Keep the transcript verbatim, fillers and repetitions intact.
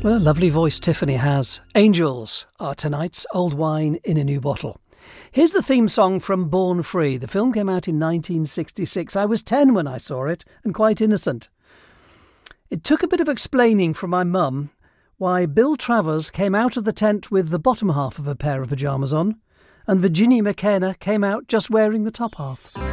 What a lovely voice Tiffany has. Angels are tonight's old wine in a new bottle. Here's the theme song from Born Free. The film came out in nineteen sixty-six. I was ten when I saw it and quite innocent. It took a bit of explaining from my mum why Bill Travers came out of the tent with the bottom half of a pair of pyjamas on and Virginia McKenna came out just wearing the top half.